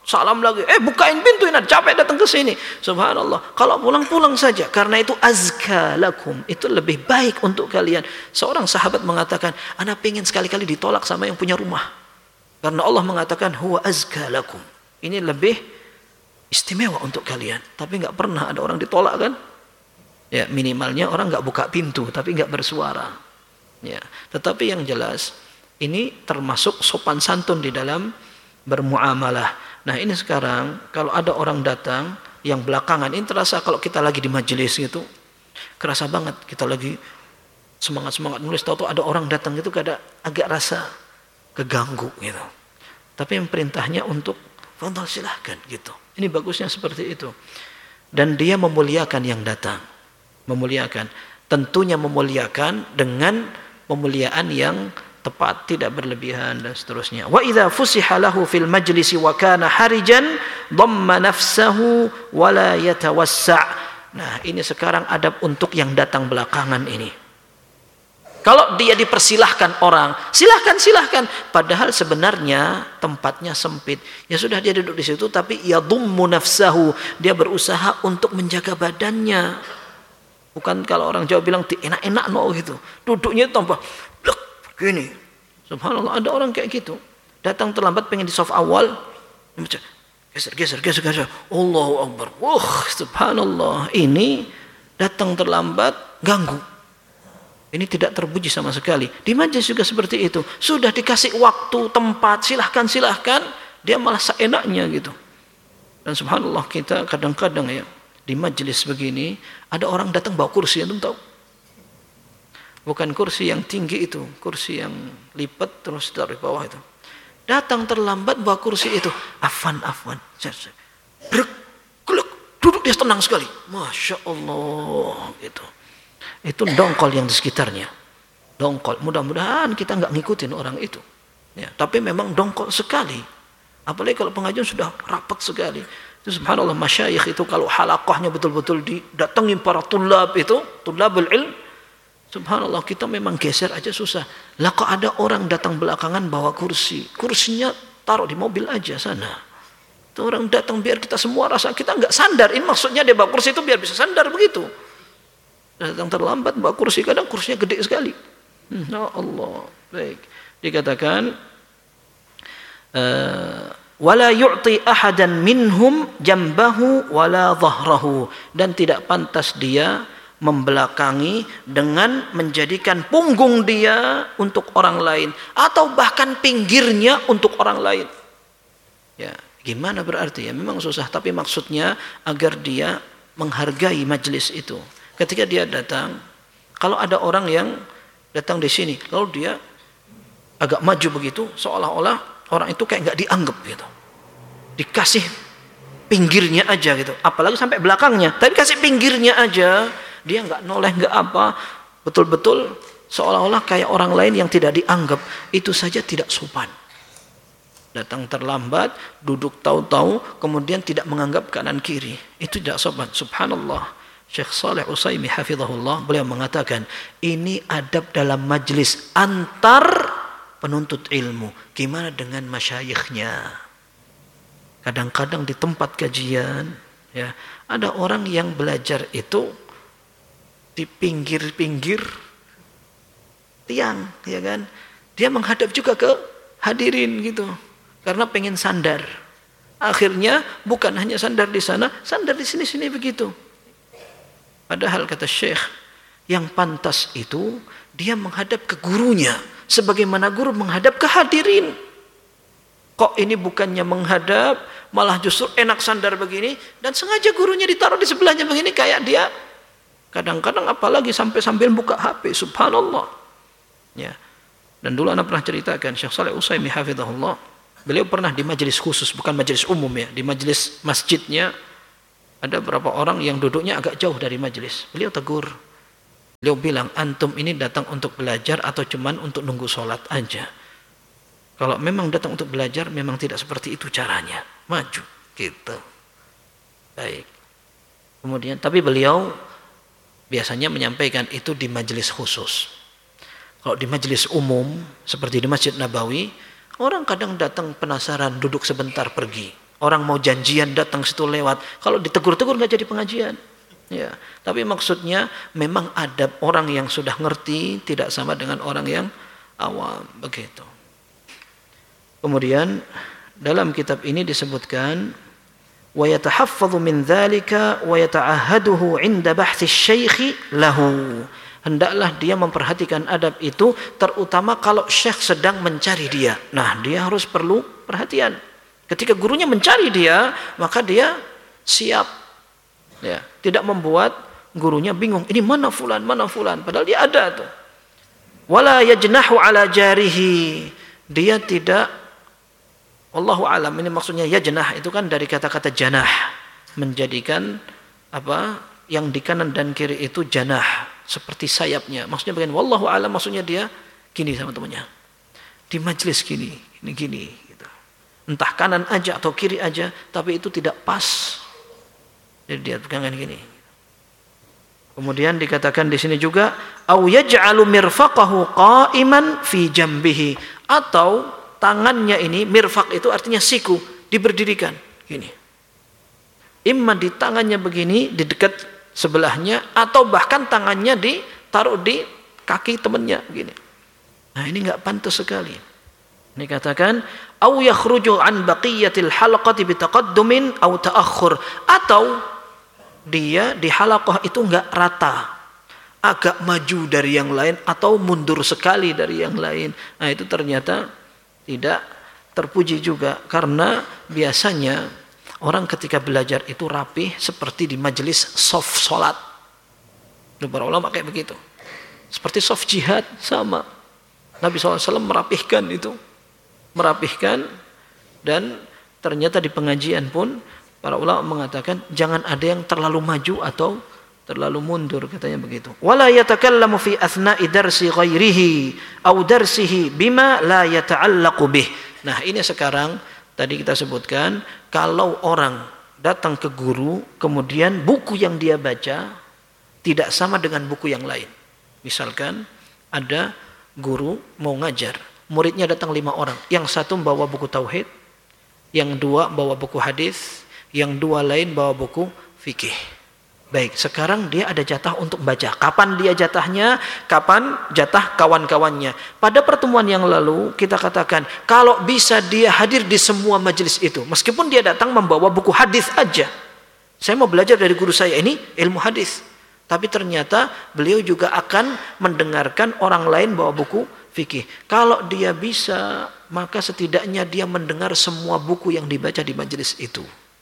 salam lagi, bukain pintu ini, capek datang ke sini. Subhanallah. Kalau pulang-pulang saja, karena itu azka lakum, itu lebih baik untuk kalian. Seorang sahabat mengatakan, ana pengen sekali-kali ditolak sama yang punya rumah. Karena Allah mengatakan, huwa azka lakum. Ini lebih istimewa untuk kalian. Tapi nggak pernah ada orang ditolak kan? Ya, minimalnya orang nggak buka pintu, tapi nggak bersuara. Ya, tetapi yang jelas, ini termasuk sopan santun di dalam bermuamalah. Nah ini sekarang kalau ada orang datang yang belakangan, ini terasa kalau kita lagi di majelis gitu, kerasa banget kita lagi semangat nulis, tahu-tahu ada orang datang gitu, agak rasa keganggu gitu. Tapi yang perintahnya untuk fadhal silahkan gitu. Ini bagusnya seperti itu. Dan dia memuliakan yang datang, memuliakan. Tentunya memuliakan dengan pemuliaan yang tepat, tidak berlebihan dan seterusnya. Wa idza fusiha lahu fil majlisi wa kana harijan dhamma nafsahu wa la yatawassa'. Nah, ini sekarang adab untuk yang datang belakangan ini. Kalau dia dipersilahkan orang, silahkan. Padahal sebenarnya tempatnya sempit. Ya sudah, dia duduk di situ, tapi yadhummu nafsahu, dia berusaha untuk menjaga badannya. Bukan kalau orang Jawa bilang enak-enak no gitu. Duduknya tambah gini. Subhanallah, ada orang kayak gitu. Datang terlambat pengen di saf awal, geser. Allahu Akbar. Subhanallah. Ini datang terlambat ganggu. Ini tidak terpuji sama sekali. Di majelis juga seperti itu. Sudah dikasih waktu, tempat, silahkan, dia malah seenaknya gitu. Dan subhanallah, kita kadang-kadang ya di majelis begini ada orang datang bawa kursi, antum tahu? Bukan kursi yang tinggi itu, kursi yang lipat terus dari bawah itu. Datang terlambat bawa kursi itu, afwan. Duduk dia tenang sekali. Masya Allah gitu. Itu dongkol yang di sekitarnya. Dongkol. Mudah-mudahan kita nggak ngikutin orang itu. Ya, tapi memang dongkol sekali. Apalagi kalau pengajian sudah rapat sekali. Itu subhanallah, masyayikh itu kalau halaqahnya betul-betul didatengin para tulab itu, tulabul ilm. Subhanallah, kita memang geser aja susah. Lah kok ada orang datang belakangan bawa kursi. Kursinya taruh di mobil aja sana. Itu orang datang biar kita semua rasa kita nggak sandar. Ini maksudnya dia bawa kursi itu biar bisa sandar begitu. Datang terlambat bawa kursi, kadang kursinya gede sekali. Ya Allah. Baik. Dikatakan wala yu'ti ahadan minhum jambahu wala dhahrahu, dan tidak pantas dia membelakangi dengan menjadikan punggung dia untuk orang lain atau bahkan pinggirnya untuk orang lain. Ya, gimana berarti ya? Memang susah, tapi maksudnya agar dia menghargai majelis itu. Ketika dia datang, kalau ada orang yang datang di sini, kalau dia agak maju begitu, seolah-olah orang itu kayak nggak dianggap gitu. Dikasih pinggirnya aja gitu, apalagi sampai belakangnya, tapi kasih pinggirnya aja. Dia nggak noleh, nggak apa, betul-betul seolah-olah kayak orang lain yang tidak dianggap. Itu saja tidak sopan. Datang terlambat, duduk tahu-tahu, kemudian tidak menganggap kanan kiri. Itu tidak sopan. Subhanallah. Syekh Shalih Utsaimin hafizahullah, beliau mengatakan, ini adab dalam majlis antar penuntut ilmu. Gimana dengan masyayikhnya? Kadang-kadang di tempat kajian, ya, ada orang yang belajar itu di pinggir-pinggir tiang, ya kan? Dia menghadap juga ke hadirin gitu, karena pengen sandar. Akhirnya bukan hanya sandar di sana, sandar di sini-sini begitu. Padahal kata Syekh, yang pantas itu dia menghadap ke gurunya, sebagaimana guru menghadap ke hadirin. Kok ini bukannya menghadap, malah justru enak sandar begini, dan sengaja gurunya ditaruh di sebelahnya begini, kayak dia kadang-kadang apalagi sambil buka HP, subhanallah. Ya. Dan dulu anak pernah ceritakan, Syekh Shalih Utsaimin hafizahullah, beliau pernah di majelis khusus, bukan majelis umum ya, di majelis masjidnya ada beberapa orang yang duduknya agak jauh dari majelis. Beliau tegur. Beliau bilang, antum ini datang untuk belajar atau cuman untuk nunggu sholat aja? Kalau memang datang untuk belajar, memang tidak seperti itu caranya. Maju gitu. Baik. Kemudian, tapi beliau biasanya menyampaikan itu di majelis khusus. Kalau di majelis umum seperti di Masjid Nabawi, orang kadang datang penasaran, duduk sebentar pergi. Orang mau janjian datang situ lewat, kalau ditegur-tegur nggak jadi pengajian. Ya, tapi maksudnya memang adab orang yang sudah ngerti tidak sama dengan orang yang awam, begitu. Kemudian dalam kitab ini disebutkan wa yatahaffadhu min dzalika wa yata'ahhaduhu 'inda bahthi asy-syaikh lahu. Hendaklah dia memperhatikan adab itu, terutama kalau syekh sedang mencari dia. Nah, dia harus perlu perhatian. Ketika gurunya mencari dia, maka dia siap. Ya, tidak membuat gurunya bingung. Ini mana fulan, padahal dia ada tuh. Wala yajnahu ala jarihi. Dia tidak, wallahu alam, ini maksudnya yajnah itu kan dari kata-kata janah, menjadikan apa yang di kanan dan kiri itu janah, seperti sayapnya. Maksudnya begini, wallahu alam, maksudnya dia gini sama temannya. Di majelis gini, ini gini gitu. Entah kanan aja atau kiri aja, tapi itu tidak pas. Jadi dia pegangan gini. Kemudian dikatakan di sini juga au yaj'alu mirfaqahu qa'iman fi jambihi, atau tangannya ini, mirfaq itu artinya siku, diberdirikan gini. Imma di tangannya begini di dekat sebelahnya, atau bahkan tangannya ditaruh di kaki temannya begini. Nah, ini enggak pantas sekali. Ini katakan au yakhruju an baqiyatil halaqati bitaqaddumin au ta'akhur, atau dia di halaqah itu enggak rata, agak maju dari yang lain atau mundur sekali dari yang lain. Nah, itu ternyata tidak terpuji juga, karena biasanya orang ketika belajar itu rapih seperti di majelis soft salat. Para ulama kayak begitu. Seperti soft jihad sama. Nabi SAW merapihkan itu. Merapihkan, dan ternyata di pengajian pun para ulama mengatakan jangan ada yang terlalu maju atau terlalu mundur, katanya begitu. Wala yatakallamu fi athna'i darsi ghairihi au darsihi bima la yata'allaqu bih. Nah, ini sekarang tadi kita sebutkan, kalau orang datang ke guru kemudian buku yang dia baca tidak sama dengan buku yang lain. Misalkan ada guru mau ngajar, muridnya datang 5 orang. Yang satu membawa buku tauhid, yang 2 bawa buku hadis, yang 2 lain bawa buku fikih. Baik, sekarang dia ada jatah untuk baca. Kapan dia jatahnya? Kapan jatah kawan-kawannya? Pada pertemuan yang lalu kita katakan, kalau bisa dia hadir di semua majelis itu, meskipun dia datang membawa buku hadis aja. Saya mau belajar dari guru saya ini ilmu hadis, tapi ternyata beliau juga akan mendengarkan orang lain bawa buku fikih. Kalau dia bisa, maka setidaknya dia mendengar semua buku yang dibaca di majelis itu.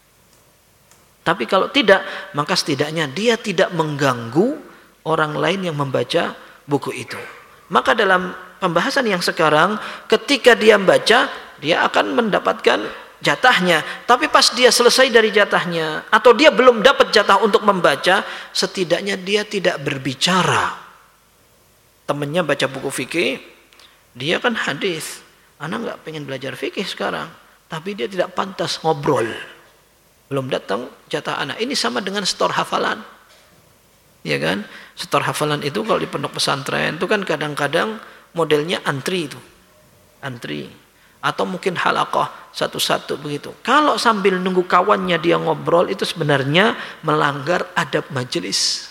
Tapi kalau tidak, maka setidaknya dia tidak mengganggu orang lain yang membaca buku itu. Maka dalam pembahasan yang sekarang, ketika dia membaca, dia akan mendapatkan jatahnya. Tapi pas dia selesai dari jatahnya, atau dia belum dapat jatah untuk membaca, setidaknya dia tidak berbicara. Temannya baca buku fikih, dia kan hadis. Anak nggak pengen belajar fikih sekarang, tapi dia tidak pantas ngobrol. Belum datang jatah anak. Ini sama dengan setor hafalan. Ya kan? Setor hafalan itu kalau di pondok pesantren itu kan kadang-kadang modelnya antri itu. Antri. Atau mungkin halaqah satu-satu begitu. Kalau sambil nunggu kawannya dia ngobrol, itu sebenarnya melanggar adab majelis.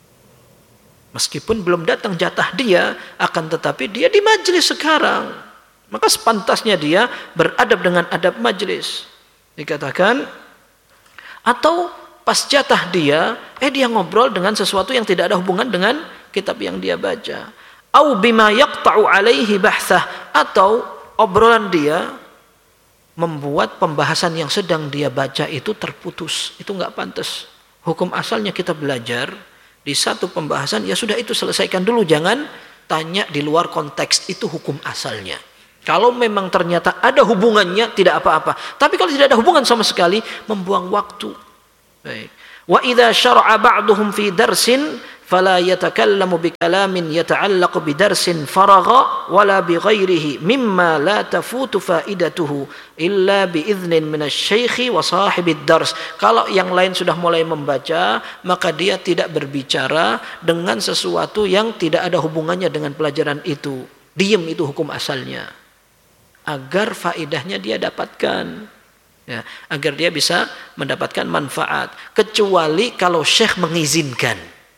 Meskipun belum datang jatah dia, akan tetapi dia di majelis sekarang. Maka sepantasnya dia beradab dengan adab majelis. Dikatakan, atau pas jatah dia, dia ngobrol dengan sesuatu yang tidak ada hubungan dengan kitab yang dia baca. Au bima yaqta'u alaihi bahsah, atau obrolan dia membuat pembahasan yang sedang dia baca itu terputus. Itu enggak pantas. Hukum asalnya kita belajar di satu pembahasan, ya sudah itu selesaikan dulu, jangan tanya di luar konteks. Itu hukum asalnya. Kalau memang ternyata ada hubungannya, tidak apa-apa. Tapi kalau tidak ada hubungan sama sekali, membuang waktu. Baik. Wa idza syara'a ba'duhum fi darsin fala yatakallamu bi kalamin yata'allaqu bi darsin faragha wala bi ghairihi mimma la tafutu faidatuhu illa bi idznin minasy-syaikhi wa sahibid dars. Kalau yang lain sudah mulai membaca, maka dia tidak berbicara dengan sesuatu yang tidak ada hubungannya dengan pelajaran itu. Diam, itu hukum asalnya. Agar faedahnya dia dapatkan. ya, agar dia bisa mendapatkan manfaat, kecuali kalau syekh mengizinkan.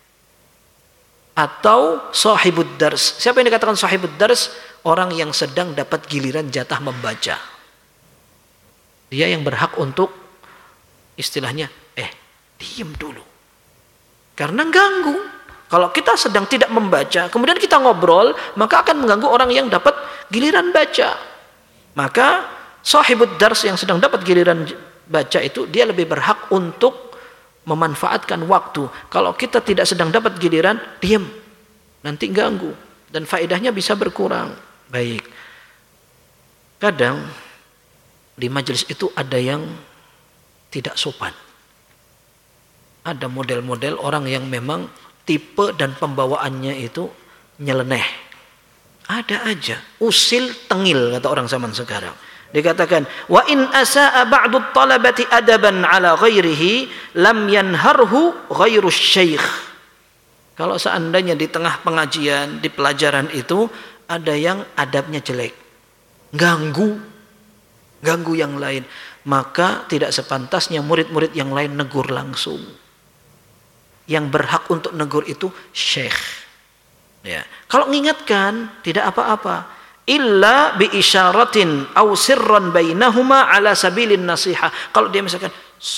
Atau sahibud dars. Siapa yang dikatakan sahibud dars? Orang yang sedang dapat giliran jatah membaca. Dia yang berhak untuk istilahnya diam dulu, karena ganggu. Kalau kita sedang tidak membaca kemudian kita ngobrol, maka akan mengganggu orang yang dapat giliran baca. Maka sahibud dars yang sedang dapat giliran baca itu dia lebih berhak untuk memanfaatkan waktu. Kalau kita tidak sedang dapat giliran, diam, nanti ganggu dan faedahnya bisa berkurang. Baik, kadang di majelis itu ada yang tidak sopan. Ada model-model orang yang memang tipe dan pembawaannya itu nyeleneh. Ada aja, usil tengil kata orang zaman sekarang. Dikatakan, wa in asa'a ba'du talabati adaban ala ghairihi lam yanharhu ghairu syekh. Kalau seandainya di tengah pengajian, di pelajaran itu ada yang adabnya jelek, ganggu yang lain, maka tidak sepantasnya murid-murid yang lain negur langsung. Yang berhak untuk negur itu syekh. Ya. Kalau mengingatkan tidak apa-apa. Illa bi isyaratin aw sirran bainahuma ala sabilin nasiha. Kalau dia misalkan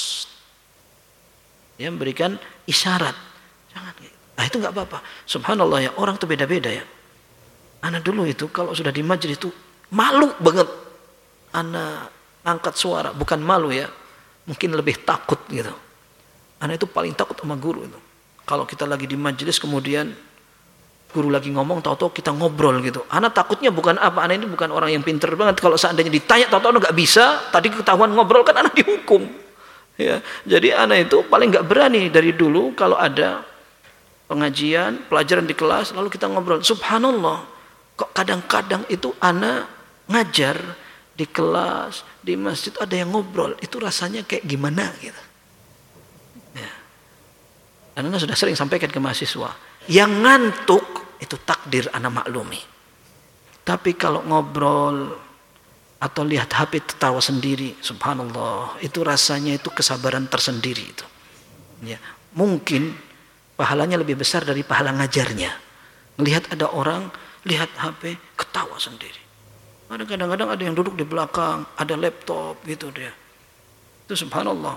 dia memberikan isyarat, jangan. Nah, itu enggak apa-apa. Subhanallah ya, orang itu beda-beda ya. Ana dulu itu kalau sudah di majelis itu malu banget. Ana angkat suara, bukan malu ya. Mungkin lebih takut gitu. Ana itu paling takut sama guru itu. Kalau kita lagi di majelis kemudian guru lagi ngomong, tahu-tahu kita ngobrol gitu. Ana takutnya bukan apa, ana ini bukan orang yang pinter banget. Kalau seandainya ditanya, tahu-tahu ana nggak bisa, tadi ketahuan ngobrol kan ana dihukum. Ya, jadi ana itu paling nggak berani dari dulu kalau ada pengajian, pelajaran di kelas, lalu kita ngobrol. Subhanallah, kok kadang-kadang itu ana ngajar di kelas, di masjid ada yang ngobrol, itu rasanya kayak gimana gitu. Ana sudah sering sampaikan ke mahasiswa, yang ngantuk itu takdir ana maklumi. Tapi kalau ngobrol atau lihat HP tertawa sendiri, subhanallah, itu rasanya itu kesabaran tersendiri itu. Ya, mungkin pahalanya lebih besar dari pahala ngajarnya. Melihat ada orang lihat HP ketawa sendiri. Ada kadang-kadang ada yang duduk di belakang, ada laptop gitu dia. Itu subhanallah.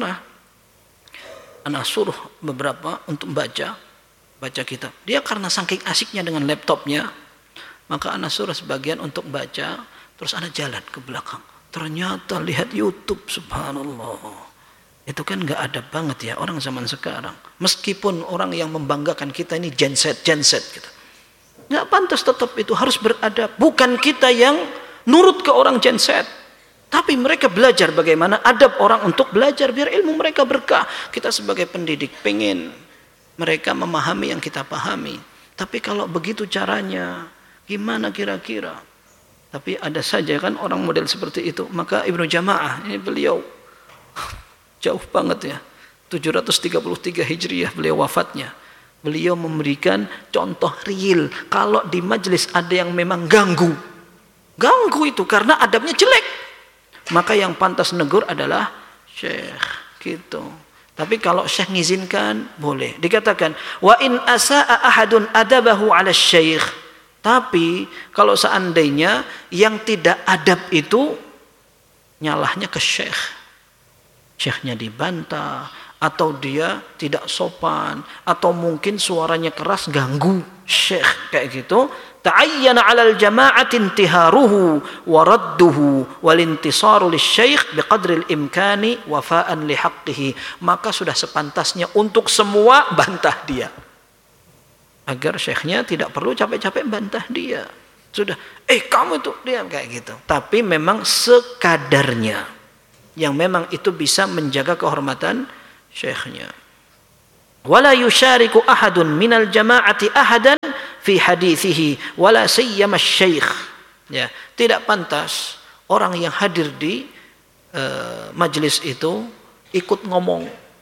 Ana suruh beberapa untuk baca kitab. Dia karena saking asiknya dengan laptopnya, maka ana suruh sebagian untuk baca, terus ana jalan ke belakang. Ternyata lihat YouTube, subhanallah. Itu kan enggak ada banget ya orang zaman sekarang. Meskipun orang yang membanggakan kita ini genset gitu. Enggak pantas, tetap itu harus beradab. Bukan kita yang nurut ke orang genset. Tapi mereka belajar bagaimana adab orang untuk belajar biar ilmu mereka berkah. Kita sebagai pendidik pengen mereka memahami yang kita pahami. Tapi kalau begitu caranya, gimana kira-kira? Tapi ada saja kan orang model seperti itu. Maka Ibnu Jamaah, ini beliau jauh banget ya. 733 Hijriah beliau wafatnya. Beliau memberikan contoh real. Kalau di majelis ada yang memang ganggu itu karena adabnya jelek, maka yang pantas negur adalah syekh gitu. Tapi kalau syekh ngizinkan boleh. Dikatakan wa in asaa ahadun adabahu ala syekh. Tapi kalau seandainya yang tidak adab itu nyalahnya ke syekh. Syekhnya dibantah atau dia tidak sopan atau mungkin suaranya keras ganggu syekh kayak gitu, ta'ayyana 'alal jama'ati intiharuhu wa radduhu wal intisaru lisyaikh biqadri al-imkani wafa'an li haqqihi. Maka sudah sepantasnya untuk semua bantah dia, agar syekhnya tidak perlu capek-capek bantah dia. Sudah, kamu itu diam kayak gitu. Tapi memang sekadarnya, yang memang itu bisa menjaga kehormatan syekhnya. Wala yusyariku ahadun minal jama'ati ahadan fi hadithihi wala sayyama syekh. Ya, tidak pantas orang yang hadir di majelis itu ikut ngomong.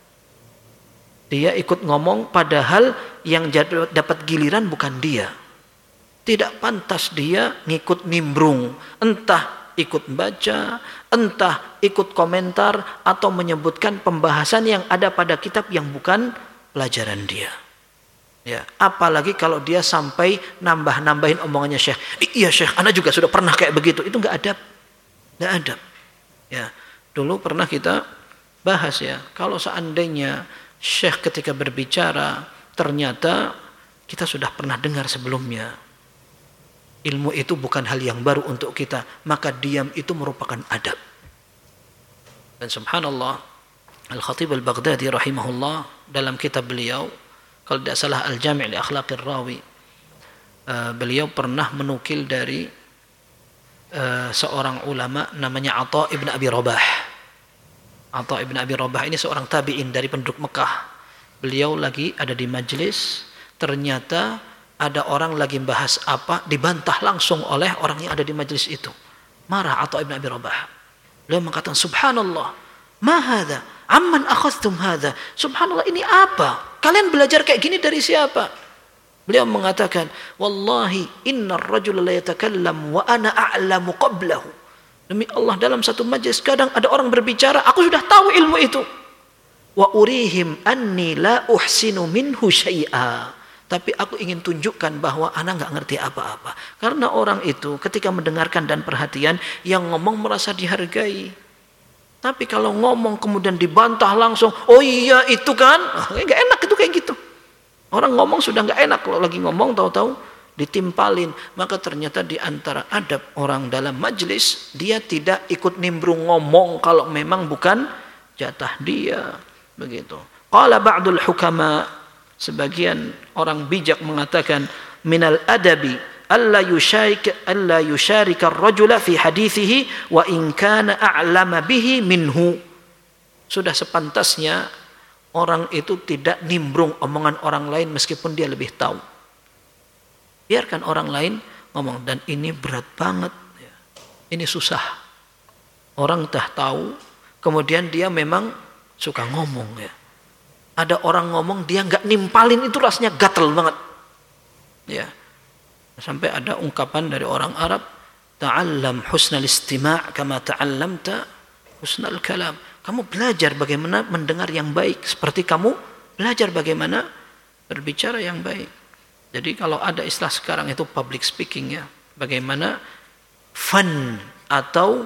Dia ikut ngomong padahal yang dapat giliran bukan dia. Tidak pantas dia ngikut nimbrung, entah ikut baca, entah ikut komentar atau menyebutkan pembahasan yang ada pada kitab yang bukan pelajaran dia. Ya, apalagi kalau dia sampai nambahin omongannya Syekh. Iya Syekh, ana juga sudah pernah kayak begitu. Itu enggak adab. Enggak adab. Ya, dulu pernah kita bahas ya, kalau seandainya Syekh ketika berbicara ternyata kita sudah pernah dengar sebelumnya. Ilmu itu bukan hal yang baru untuk kita, maka diam itu merupakan adab. Dan subhanallah, Al-Khatib Al-Baghdadi rahimahullah dalam kitab beliau, kalau tidak salah Al-Jami' li Akhlaqir Rawi, beliau pernah menukil dari seorang ulama namanya Atha ibn Abi Rabah. Atha ibn Abi Rabah ini seorang tabi'in dari penduduk Mekah. Beliau lagi ada di majelis, ternyata ada orang lagi bahas apa, dibantah langsung oleh orang yang ada di majelis itu. Marah Atha ibn Abi Rabah. Beliau mengatakan, subhanallah, ma hadha? Amman akhadhtum hadha? Subhanallah, ini apa? Kalian belajar kayak gini dari siapa? Beliau mengatakan, wallahi innar rajula la yatakallam wa ana a'lamu qablahu. Demi Allah, dalam satu majlis kadang ada orang berbicara, aku sudah tahu ilmu itu. Wa urihim anni la uhsinu minhu syai'a. Tapi aku ingin tunjukkan bahwa ana enggak ngerti apa-apa. Karena orang itu ketika mendengarkan dan perhatian, yang ngomong merasa dihargai. Tapi kalau ngomong kemudian dibantah langsung, oh iya itu kan, enggak enak itu kayak gitu. Orang ngomong sudah enggak enak, kalau lagi ngomong tahu-tahu ditimpalin. Maka ternyata di antara adab orang dalam majlis, dia tidak ikut nimbrung ngomong kalau memang bukan jatah dia. Begitu. Qala ba'dul hukama, sebagian orang bijak mengatakan, minal adabi alla yusharika ar-rajula fi hadithihi wa in kana a'lama bihi minhu. Sudah sepantasnya orang itu tidak nimbrung omongan orang lain meskipun dia lebih tahu. Biarkan orang lain ngomong, dan ini berat banget. Ini susah. Orang dah tahu, kemudian dia memang suka ngomong ya. Ada orang ngomong dia nggak nimpalin, itu rasanya gatel banget. Ya. Sampai ada ungkapan dari orang Arab, ta'allam husnal istima' kama ta'allamta husnal kalam. Kamu belajar bagaimana mendengar yang baik seperti kamu belajar bagaimana berbicara yang baik. Jadi kalau ada istilah sekarang itu public speaking ya, bagaimana fun atau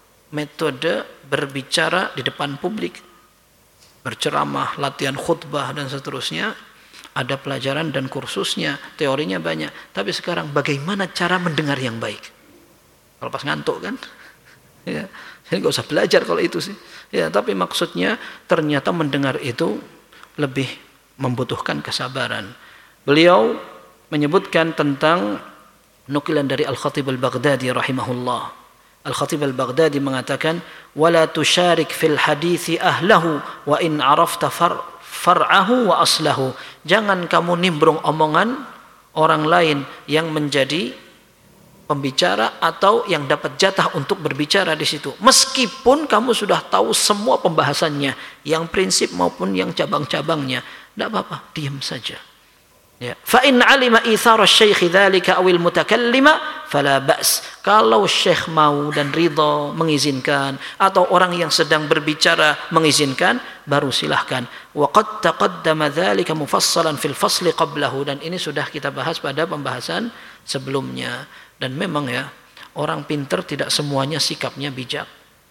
metode berbicara di depan publik, berceramah, latihan khutbah dan seterusnya, ada pelajaran dan kursusnya, teorinya banyak. Tapi sekarang bagaimana cara mendengar yang baik? Kalau pas ngantuk kan, ya, jadi nggak usah belajar kalau itu sih. Ya, tapi maksudnya ternyata mendengar itu lebih membutuhkan kesabaran. Beliau menyebutkan tentang nukilan dari Al-Khatib Al-Baghdadi rahimahullah. Al-Khatib Al-Baghdadi mengatakan, wala tusyarik fil hadithi ahlahu wa in arafta far'ahu wa aslahu. Jangan kamu nimbrung omongan orang lain yang menjadi pembicara atau yang dapat jatah untuk berbicara di situ. Meskipun kamu sudah tahu semua pembahasannya, yang prinsip maupun yang cabang-cabangnya, tidak apa-apa, diam saja. Ya. Fa in 'alima ithara asy-syaikh dzalika awil mutakallima fala ba's. Kalau syekh mau dan ridha mengizinkan, atau orang yang sedang berbicara mengizinkan, baru silahkan. Wa qad taqaddama dzalika mufassalan fil fasli qablahu, dan ini sudah kita bahas pada pembahasan sebelumnya. Dan memang ya, orang pintar tidak semuanya sikapnya bijak.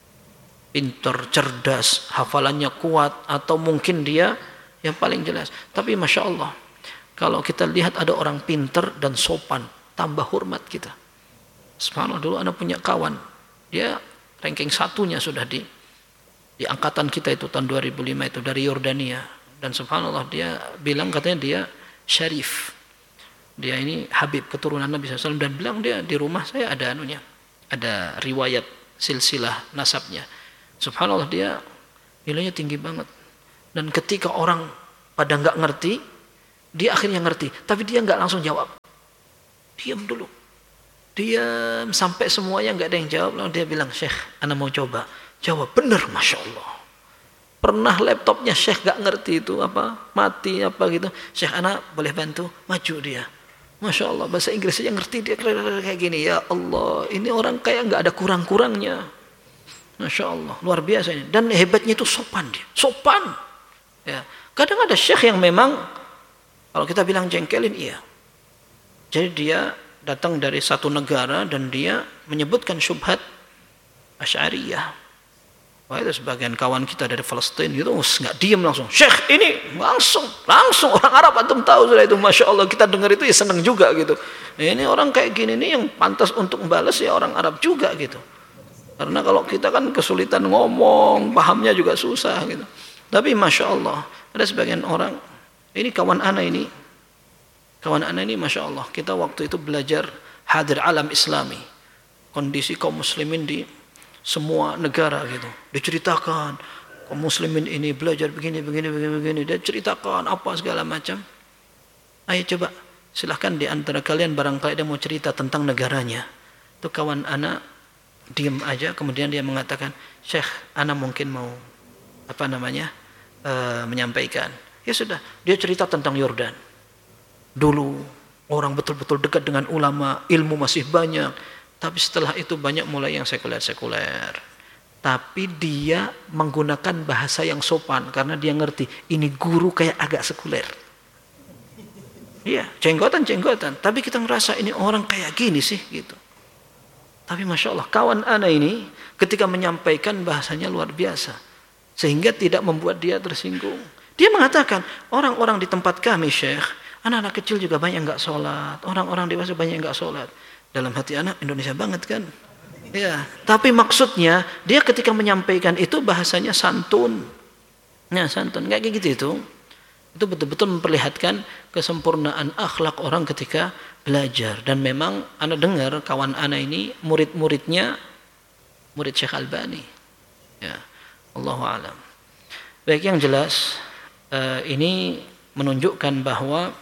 Pintar, cerdas, hafalannya kuat, atau mungkin dia yang paling jelas. Tapi Masya Allah, kalau kita lihat ada orang pintar dan sopan, tambah hormat kita. Subhanallah, dulu anak punya kawan, dia ranking satunya sudah di angkatan kita itu tahun 2005 itu, dari Yordania. Dan subhanallah, dia bilang katanya dia syarif. Dia ini Habib, keturunan Nabi SAW, dan bilang dia di rumah saya ada anunya, ada riwayat silsilah nasabnya. Subhanallah, dia nilainya tinggi banget. Dan ketika orang pada nggak ngerti, dia akhirnya ngerti, tapi dia nggak langsung jawab. Diam dulu. Diam sampai semuanya nggak ada yang jawab. Lalu dia bilang, Syekh, ana mau coba. Jawab, benar, Masya Allah. Pernah laptopnya Syekh nggak ngerti itu apa, mati apa gitu. Syekh, ana boleh bantu? Maju dia. Masya Allah, bahasa Inggris saja ngerti dia kayak gini. Ya Allah, ini orang kayak nggak ada kurang-kurangnya. Masya Allah, luar biasa ini. Dan hebatnya itu sopan dia, sopan. Ya, kadang ada syekh yang memang kalau kita bilang jengkelin, iya. Jadi dia datang dari satu negara dan dia menyebutkan syubhat Asy'ariyah. Wah, itu sebagian kawan kita dari Palestina gitu, nggak diem langsung. Syekh ini langsung orang Arab antum tahu sudah itu, masya Allah kita dengar itu ya seneng juga gitu. Ini orang kayak gini nih yang pantas untuk membalas ya orang Arab juga gitu. Karena kalau kita kan kesulitan ngomong, pahamnya juga susah gitu. Tapi masya Allah ada sebagian orang, ini kawan ana ini masya Allah kita waktu itu belajar hadir alam Islami, kondisi kaum muslimin di semua negara gitu, diceritakan kaum muslimin ini belajar begini, dia ceritakan apa segala macam. Ayo coba silahkan di antara kalian barangkali ada mau cerita tentang negaranya. Itu kawan anak diam aja, kemudian dia mengatakan, Syekh, ana mungkin mau menyampaikan. Ya sudah, dia cerita tentang Yordan. Dulu orang betul-betul dekat dengan ulama, ilmu masih banyak. Tapi setelah itu banyak mulai yang sekuler. Tapi dia menggunakan bahasa yang sopan karena dia ngerti ini guru kayak agak sekuler. Iya, jenggotan. Tapi kita ngerasa ini orang kayak gini sih gitu. Tapi masya Allah kawan ana ini ketika menyampaikan bahasanya luar biasa sehingga tidak membuat dia tersinggung. Dia mengatakan orang-orang di tempat kami Syekh, anak-anak kecil juga banyak nggak sholat, orang-orang dewasa banyak nggak sholat. Dalam hati anak Indonesia banget kan, ya. Tapi maksudnya dia ketika menyampaikan itu bahasanya santun, santun kayak gitu itu betul-betul memperlihatkan kesempurnaan akhlak orang ketika belajar. Dan memang anak dengar kawan anak ini murid Syekh Albani, ya. Allahu a'lam. Baik, yang jelas ini menunjukkan bahwa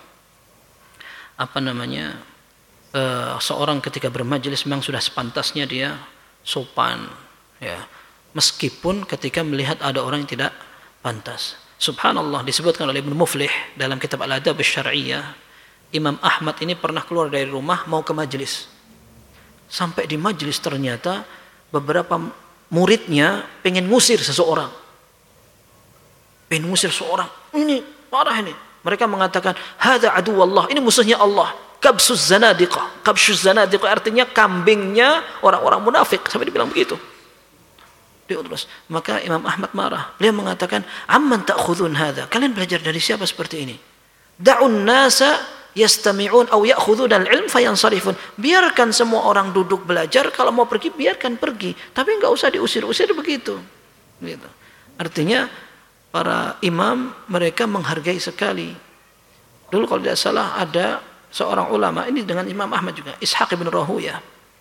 seorang ketika bermajelis memang sudah sepantasnya dia sopan, ya, meskipun ketika melihat ada orang yang tidak pantas. Subhanallah, disebutkan oleh Ibnu Muflih dalam kitab Al-Adab Asy-Syar'iyyah, Imam Ahmad ini pernah keluar dari rumah mau ke majelis. Sampai di majelis ternyata beberapa muridnya pengen ngusir seseorang. Ini parah ini. Mereka mengatakan, "Hadza aduwallah," ini musuhnya Allah. Kabsyuz zanadiqah artinya kambingnya orang-orang munafik, sampai dibilang begitu. Dia terus, maka Imam Ahmad marah. Beliau mengatakan, "Amman ta'khudun hadza?" Kalian belajar dari siapa seperti ini? Da'un nasa yastami'un aw ya'khudun al-'ilm fayansarifun. Biarkan semua orang duduk belajar, kalau mau pergi biarkan pergi, tapi enggak usah diusir-usir begitu. Gitu. Artinya para imam mereka menghargai sekali. Dulu kalau tidak salah ada seorang ulama ini dengan Imam Ahmad juga, Ishaq ibn Rahuyah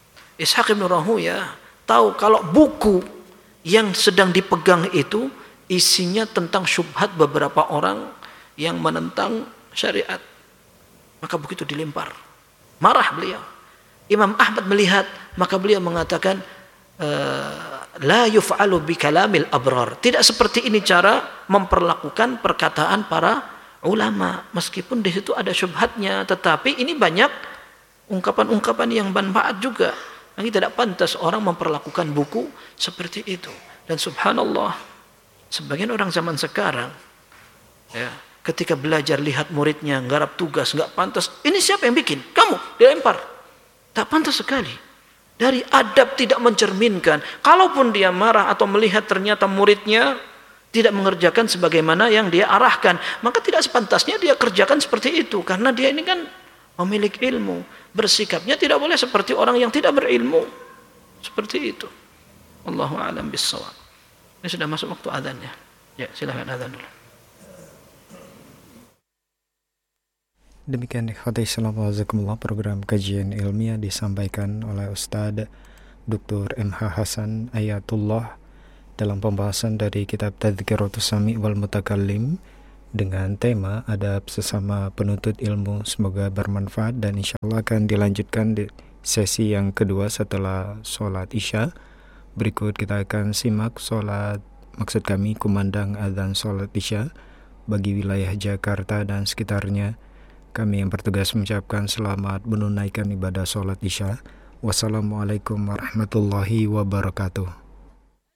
tahu kalau buku yang sedang dipegang itu isinya tentang syubhat beberapa orang yang menentang syariat, maka buku itu dilempar. Marah beliau. Imam Ahmad melihat, maka beliau mengatakan, la yuf'alu bi kalamil abrar. Tidak seperti ini cara memperlakukan perkataan para ulama, meskipun di situ ada syubhatnya, tetapi ini banyak ungkapan-ungkapan yang manfaat juga. Ini tidak pantas orang memperlakukan buku seperti itu. Dan subhanallah, sebagian orang zaman sekarang, ya, ketika belajar lihat muridnya nggarap tugas nggak pantas, ini siapa yang bikin? Kamu, dilempar. Tak pantas sekali. Dari adab tidak mencerminkan. Kalaupun dia marah atau melihat ternyata muridnya tidak mengerjakan sebagaimana yang dia arahkan, maka tidak sepantasnya dia kerjakan seperti itu, karena dia ini kan memiliki ilmu. Bersikapnya tidak boleh seperti orang yang tidak berilmu. Seperti itu. Allahu a'lam bis-shawab. Ini sudah masuk waktu adzan ya. Ya, silakan adzan dulu. Demikian Assalamualaikum, program kajian ilmiah disampaikan oleh Ustadz Dr. M.H. Hasan Ayatullah dalam pembahasan dari kitab Tadhkiratus Sami' wal Mutakallim dengan tema adab sesama penuntut ilmu. Semoga bermanfaat dan insyaallah akan dilanjutkan di sesi yang kedua setelah sholat isya. Berikut kita akan simak kumandang adzan sholat isya bagi wilayah Jakarta dan sekitarnya Kami yang bertugas mengucapkan selamat menunaikan ibadah sholat Isya. Wassalamualaikum warahmatullahi wabarakatuh.